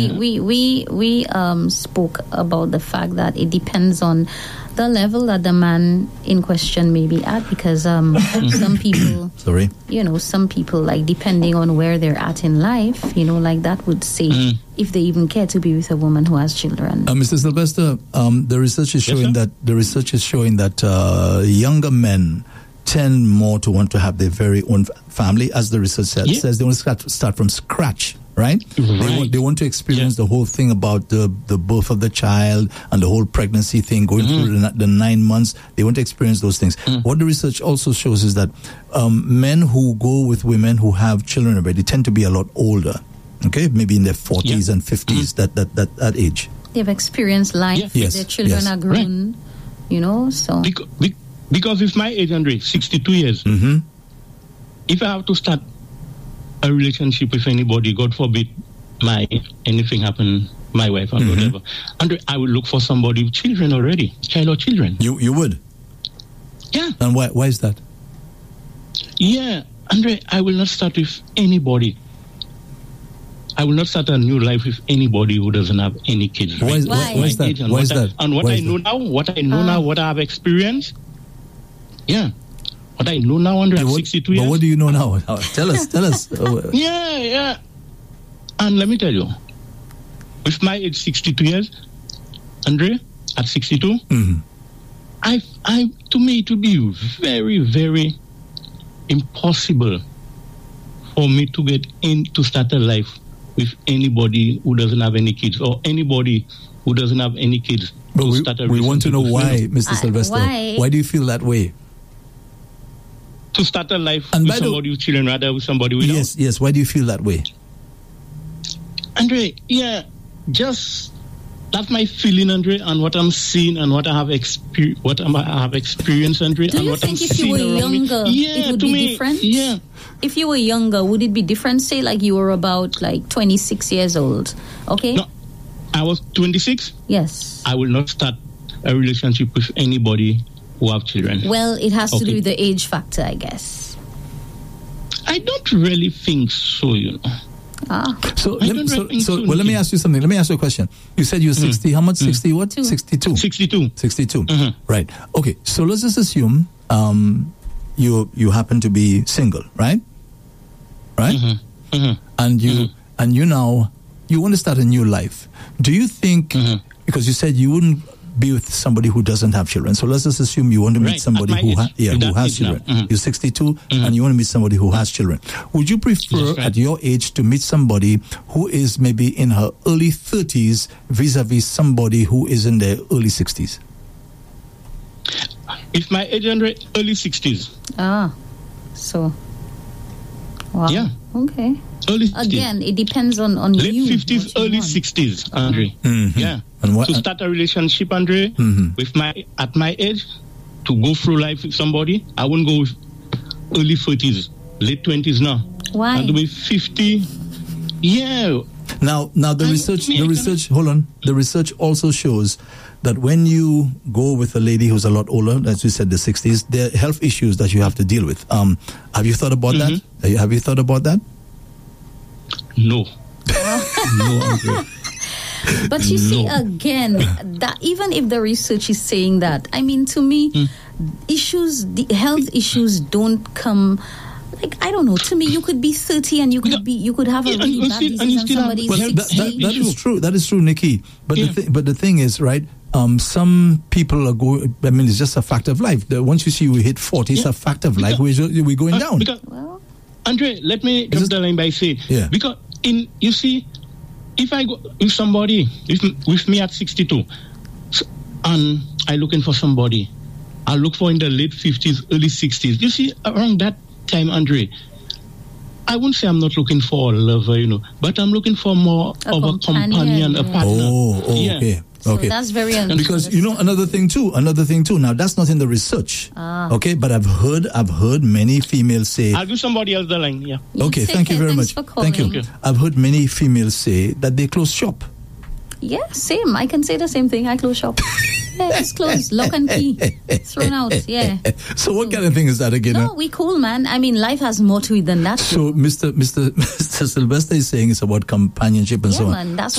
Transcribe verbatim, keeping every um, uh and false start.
we, we, we, we um, spoke about the fact that it depends on the level that the man in question may be at, because um, some people, sorry, you know, some people, like, depending on where they're at in life, you know, like that would say mm. if they even care to be with a woman who has children. Uh, Mister Sylvester, um, the research is showing yes, that the research is showing that uh, younger men tend more to want to have their very own family, as the research says. Yeah. says they want to start, start from scratch. Right? right? They want, they want to experience yeah. the whole thing about the, the birth of the child and the whole pregnancy thing, going mm-hmm. through the, the nine months. They want to experience those things. Mm. What the research also shows is that um, men who go with women who have children already tend to be a lot older. Okay? Maybe in their forties yeah. and fifties, mm-hmm. that, that, that, that age. They've experienced life. Yeah. Yes. Their children yes. are grown, right. you know, so. Because, because with my age, Andre, sixty-two years, mm-hmm. if I have to start a relationship with anybody, God forbid, my anything happen, my wife and mm-hmm. whatever, and I would look for somebody with children already, child or children. You you would? Yeah. And why why is that? Yeah, Andre, I will not start with anybody. I will not start a new life with anybody who doesn't have any kids. Why is, why? Why is that? Why is that? I, and what why I know that? now, what I know uh. now, what I have experienced, yeah. What I know now, Andre, what, sixty-two years. But what do you know now? Tell us, tell us. yeah, yeah. And let me tell you, with my age, sixty-two years, Andre, at sixty-two, mm-hmm. I, I, to me, it would be very, very impossible for me to get in to start a life with anybody who doesn't have any kids, or anybody who doesn't have any kids. But we, start a we want to know why, Mister Uh, Sylvester. Why? Why do you feel that way? To start a life and with somebody the, with children rather with somebody without. Yes, yes. Why do you feel that way? Andre, yeah, just that's my feeling, Andre, and what I'm seeing and what I have exper- what I have experienced, Andre. Do and you what think I'm if you were younger, me, yeah, it would to be me, different? Yeah. If you were younger, would it be different? Say, like you were about like twenty-six years old, okay? No, I was twenty-six. Yes. I will not start a relationship with anybody who have children. Well, it has okay. to do with the age factor, I guess. I don't really think so, you know. Ah. So, let me, so, so, so well, let me ask you something. Let me ask you a question. You said you're sixty. Mm. How much? Mm. sixty what? Two. sixty-two. sixty-two. sixty-two. Mm-hmm. Right. Okay. So let's just assume um, you you happen to be single, right? Right. Mm-hmm. Mm-hmm. And you mm-hmm. and you now you want to start a new life. Do you think mm-hmm. because you said you wouldn't be with somebody who doesn't have children. So let's just assume you want to meet right. somebody who, ha- yeah, who has children. Mm-hmm. You're sixty-two mm-hmm. and you want to meet somebody who has children. Would you prefer right. at your age to meet somebody who is maybe in her early thirties vis-a-vis somebody who is in their early sixties? If my age is early sixties. Ah, so. Wow. Yeah. Okay. Early sixties. Again, it depends on, on late you. Late fifties, early want. sixties, Andre. Mm-hmm. Yeah. And what, to start a relationship, Andre, mm-hmm. with my at my age, to go through life with somebody, I wouldn't go with early thirties, late twenties now. Why? I'd be fifty. Yeah. Now, now the I, research, the research, hold on. The research also shows that when you go with a lady who's a lot older, as you said, the sixties, there are health issues that you have to deal with. Um, have you thought about mm-hmm. that? Have you thought about that? No. No, Andre. But you see, no. again, that even if the research is saying that, I mean, to me, mm. issues, the health issues don't come. Like, I don't know. To me, you could be thirty and you could yeah. be, you could have a really bad disease and somebody's well, sixty. That, that, that is true. That is true, Nikki. But yeah. the thi- but the thing is, right? Um, some people are going. I mean, it's just a fact of life. The, once you see we hit forty, yeah. it's a fact of life. Because, we're we're going uh, down. Because, well, Andre, let me drop the line by saying, yeah. because in you see. If I go with somebody, with, with me at sixty-two, and I'm looking for somebody, I look for in the late fifties, early sixties. You see, around that time, Andre, I wouldn't say I'm not looking for a lover, you know, but I'm looking for more a of companion, a companion, yeah. a partner. Oh, oh yeah. okay. So okay. that's very unusual. Because you know another thing too, another thing too. Now that's not in the research, ah. okay? But I've heard, I've heard many females say. I'll do somebody else the line. Yeah. You okay. Thank you very much. Thank you. Okay. I've heard many females say that they close shop. Yeah, same. I can say the same thing. I close shop. Yeah, it's closed. Lock and key. Thrown out. Yeah. So what kind of thing is that again? No, we cool, man. I mean, life has more to it than that. So Mister Mister Mister Sylvester is saying it's about companionship and yeah, so on. Man, that's